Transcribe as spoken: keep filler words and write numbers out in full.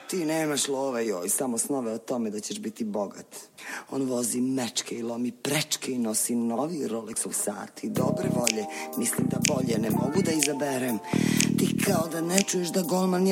Ti nemaš love, joj, samo snove o tome da ćeš biti bogat. On vozi mečke i lomi prečke i nosi novi Rolexov sat i dobre volje. Mislim da bolje ne mogu da izaberem. Ti kao da ne čuješ da golman je